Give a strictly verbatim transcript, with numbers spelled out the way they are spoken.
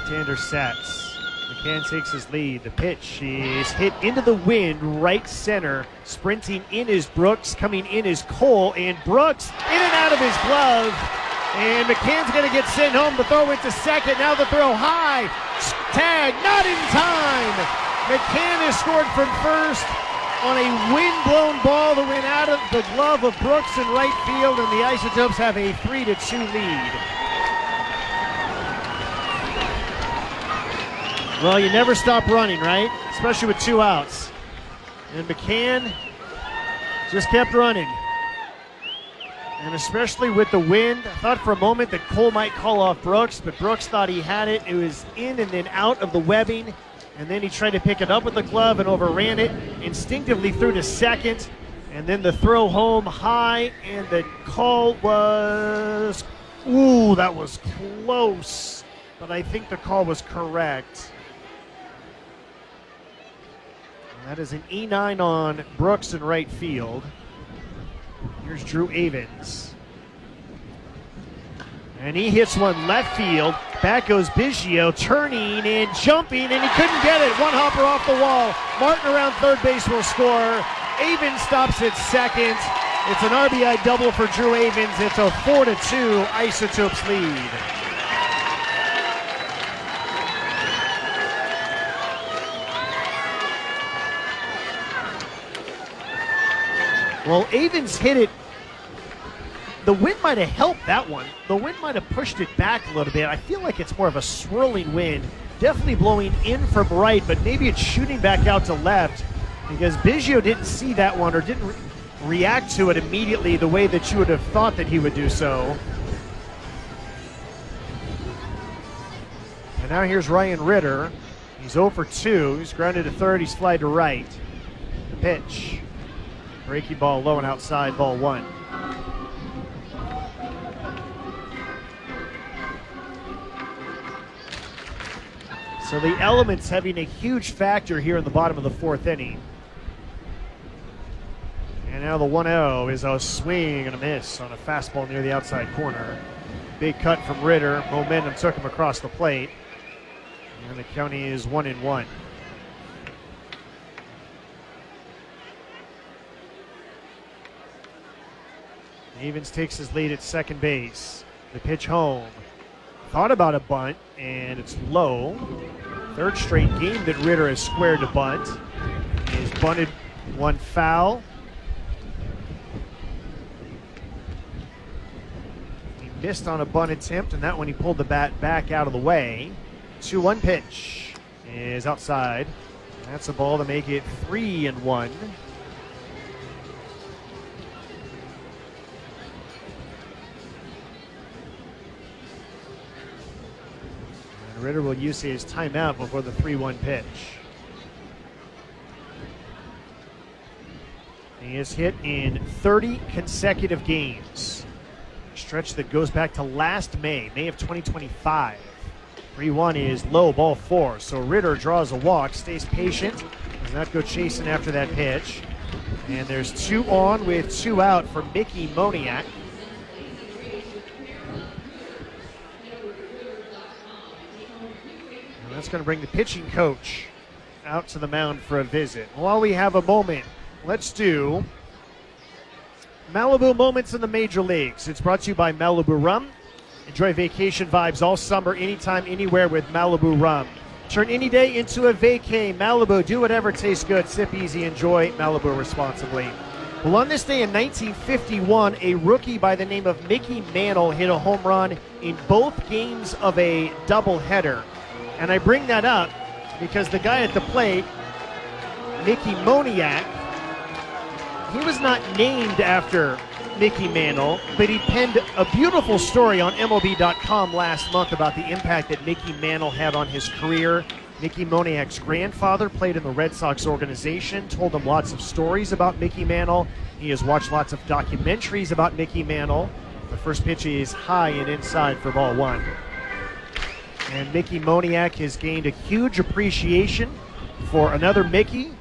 Left-hander sets. McCann takes his lead. The pitch is hit into the wind, right center. Sprinting in is Brooks, coming in is Cole, and Brooks in and out of his glove. And McCann's going to get sent home. The throw went to second. Now the throw high. Tag, not in time. McCann has scored from first on a wind-blown ball that went out of the glove of Brooks in right field, and the Isotopes have a three to two lead. Well, you never stop running, right? Especially with two outs. And McCann just kept running. And especially with the wind, I thought for a moment that Cole might call off Brooks, but Brooks thought he had it. It was in and then out of the webbing, and then he tried to pick it up with the glove and overran it, instinctively threw to second, and then the throw home high, and the call was, ooh, that was close, but I think the call was correct. That is an E nine on Brooks in right field. Here's Drew Avens. And he hits one left field. Back goes Biggio, turning and jumping, and he couldn't get it. One hopper off the wall. Martin around third base will score. Avens stops at second. It's an R B I double for Drew Avens. It's a four to two Isotopes lead. Well, Avens hit it. The wind might have helped that one. The wind might have pushed it back a little bit. I feel like it's more of a swirling wind. Definitely blowing in from right, but maybe it's shooting back out to left because Biggio didn't see that one or didn't re- react to it immediately the way that you would have thought that he would do so. And now here's Ryan Ritter. He's oh for two. He's grounded to third. He's fly to right. The pitch. Breaking ball low and outside, ball one. So the elements having a huge factor here in the bottom of the fourth inning. And now the one oh is a swing and a miss on a fastball near the outside corner. Big cut from Ritter. Momentum took him across the plate. And the count is one and one. Avens takes his lead at second base. The pitch home. Thought about a bunt, and it's low. Third straight game that Ritter has squared to bunt. He's bunted one foul. He missed on a bunt attempt, and that one he pulled the bat back out of the way. two one pitch is outside. That's a ball to make it three and one. Ritter will use his timeout before the three one pitch. He is hit in thirty consecutive games. A stretch that goes back to last May, May of twenty twenty-five. three one is low, ball four. So Ritter draws a walk, stays patient, does not go chasing after that pitch. And there's two on with two out for Mickey Moniak. That's going to bring the pitching coach out to the mound for a visit. While we have a moment, let's do Malibu Moments in the Major Leagues. It's brought to you by Malibu Rum. Enjoy vacation vibes all summer, anytime, anywhere with Malibu Rum. Turn any day into a vacay. Malibu, do whatever tastes good. Sip easy, enjoy Malibu responsibly. Well, on this day in nineteen fifty-one, a rookie by the name of Mickey Mantle hit a home run in both games of a doubleheader. And I bring that up because the guy at the plate, Mickey Moniak, he was not named after Mickey Mantle, but he penned a beautiful story on M L B dot com last month about the impact that Mickey Mantle had on his career. Mickey Moniak's grandfather played in the Red Sox organization, told him lots of stories about Mickey Mantle. He has watched lots of documentaries about Mickey Mantle. The first pitch is high and inside for ball one. And Mickey Moniak has gained a huge appreciation for another Mickey,